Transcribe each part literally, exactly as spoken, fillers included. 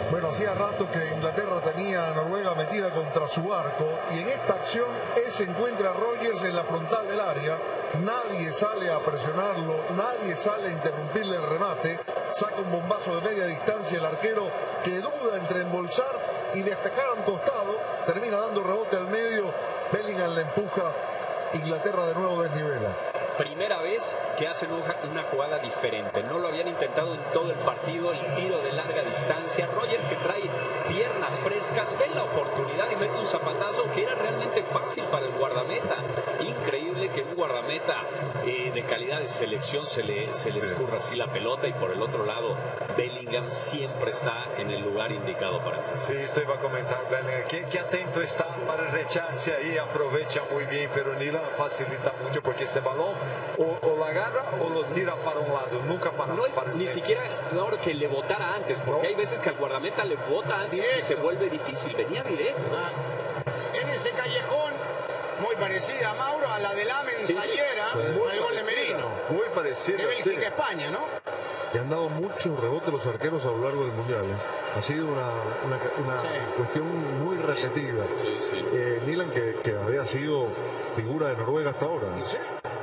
Bueno, hacía rato que Inglaterra tenía a Noruega metida contra su arco y en esta acción se encuentra a Rodgers en la frontal del área. Nadie sale a presionarlo, nadie sale a interrumpirle el remate. Saca un bombazo de media distancia el arquero que duda entre embolsar y despejar a un costado. Termina dando rebote al medio. Bellingham le empuja. Inglaterra de nuevo desnivela. Primera vez que hacen una jugada diferente. No lo habían intentado en todo el partido. El tiro de larga distancia. Rodgers, que trae piernas frescas, ve la oportunidad y mete un zapatazo que era realmente fácil para el guardameta. Increíble que un guardameta eh, de calidad de selección se le, se le escurra así la pelota. Y por el otro lado, Bellingham siempre está en el lugar indicado para él. Sí, esto iba a comentar, Bellingham. Que, que atento está para el rechace ahí. Aprovecha muy bien, pero Nilan facilita mucho porque este balón O, o la agarra o lo tira para un lado, nunca para, no es para ni siquiera ahora que le botara antes, porque no. Hay veces que al guardameta le bota antes directo. Y se vuelve difícil, venía directo. Ah, en ese callejón, muy parecida, Mauro, a la de Lamens sí, ayer, sí, al gol de Merino. Muy parecido. De Bélgica, sí. España, ¿no? Y han dado muchos rebotes los arqueros a lo largo del Mundial. ¿eh? Ha sido una, una, una sí. cuestión muy repetida. Sí, sí. Eh, Nilan, que, que había sido figura de Noruega hasta ahora. Sí.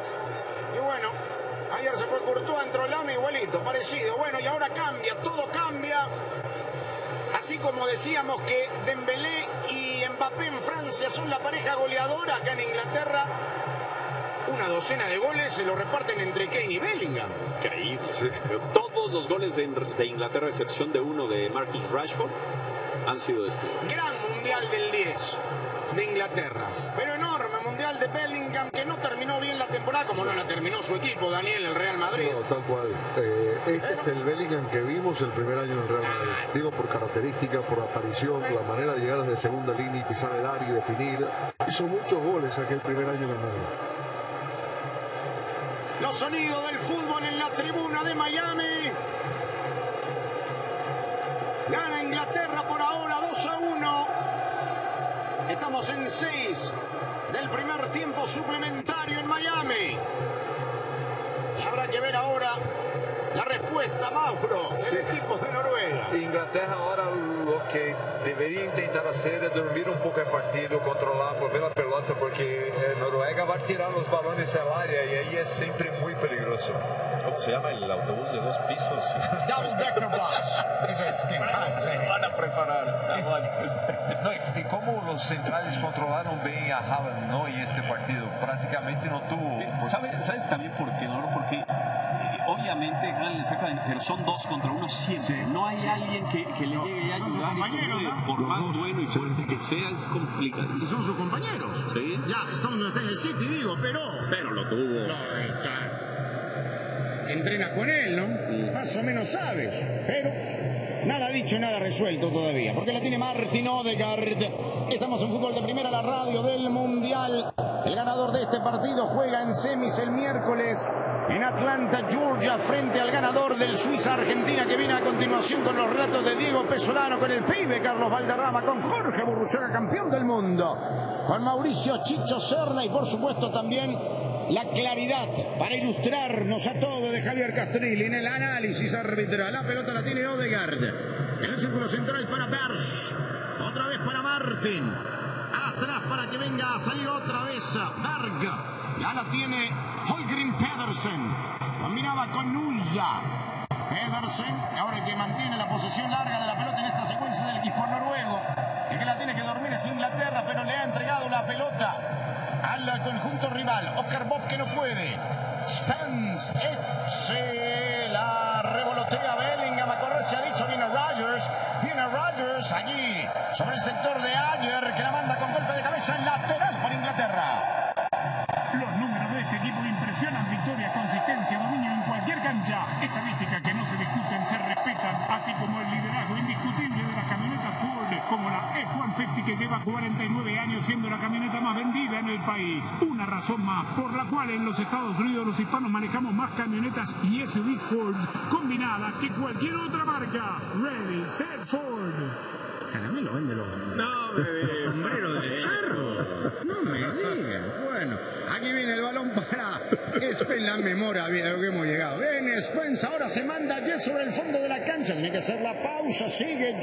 Y bueno, ayer se fue Courtois, entró Lame igualito, parecido. Bueno, y ahora cambia, todo cambia. Así como decíamos que Dembélé y Mbappé en Francia son la pareja goleadora, acá en Inglaterra una docena de goles se lo reparten entre Kane y Bellingham. Increíble. Sí. Todos los goles de, de Inglaterra, a excepción de uno de Marcus Rashford, han sido este. Gran mundial del diez de Inglaterra, pero enorme mundial de Bellingham, que no terminó bien la temporada como no la terminó su equipo, Daniel, el Real Madrid. No, tal cual. Eh, este pero... es el Bellingham que vimos el primer año en el Real Madrid. Ah. Digo, por característica, por aparición, por la manera de llegar desde segunda línea y pisar el área y definir. Hizo muchos goles aquel primer año en el Madrid. Los sonidos del fútbol en la tribuna de Miami. Gana Inglaterra por ahora dos a uno. Estamos en seis del primer tiempo suplementario en Miami. Y habrá que ver ahora la respuesta, Mauro, del sí. equipo de Noruega. Inglaterra ahora lo que debería intentar hacer es dormir un poco el partido, controlar, mover la pelota, porque eh, Noruega va a tirar los balones al área y ahí es siempre muy peligroso. ¿Cómo se llama el autobús de dos pisos? Double decker bus. Ese es que van a preparar. No, y cómo los centrales controlaron bien a Haaland, ¿no? Y este partido prácticamente no tuvo. ¿Sabes, ¿Sabes también por qué, no? Porque eh, obviamente Haaland le saca, pero son dos contra uno siempre. Sí. No hay sí. alguien que, que le llegue a ayudar. Y ¿no? Por más dos. bueno y fuerte que sea, es complicado. Y son sus compañeros. Sí. Ya, Stone no está en el City, digo, pero. Pero lo tuvo. No, está. Entrenas con él, ¿no? Mm. Más o menos sabes, pero nada dicho, nada resuelto todavía, porque la tiene Martin Odegaard. Estamos en Fútbol de Primera, la radio del Mundial. El ganador de este partido juega en semis el miércoles en Atlanta, Georgia, frente al ganador del Suiza-Argentina, que viene a continuación con los relatos de Diego Pesolano, con el pibe Carlos Valderrama, con Jorge Burruchaga, campeón del mundo, con Mauricio Chicho Serna y por supuesto también la claridad para ilustrarnos a todos de Javier Castrilli en el análisis arbitral. La pelota la tiene Odegaard en el círculo central para Berge, otra vez para Martin, atrás para que venga a salir otra vez Berg. Ya la tiene Holgrim Pedersen, combinaba con Nusa. Pedersen, ahora el que mantiene la posesión larga de la pelota en esta secuencia del equipo noruego. El que la tiene que dormir es Inglaterra, pero le ha entregado la pelota al conjunto rival. Oscar Bob, que no puede. Spence se la revolotea Bellingham a correr, se ha dicho. Viene Rodgers, viene Rodgers allí sobre el sector de Ayer, que la manda con golpe de cabeza en lateral para Inglaterra. Los números de este equipo impresionan: victoria, consistencia, dominio en cualquier cancha, estadísticas que no se discuten, se respetan, así como el liderazgo indiscutible de las camionetas Ford, como la F ciento cincuenta, que lleva cuarenta y nueve años siendo la camioneta más vendida en el país. Una razón más por la cual en los Estados Unidos los hispanos manejamos más camionetas y S U Vs Ford combinadas que cualquier otra marca. Ready, set, Ford. Caramelo vende los, no, los sombreros de charro. No me digas. Bueno, aquí viene el balón para Spence, la memoria de lo que hemos llegado. Viene Spence, ahora se manda Jet sobre el fondo de la cancha. Tiene que hacer la pausa, sigue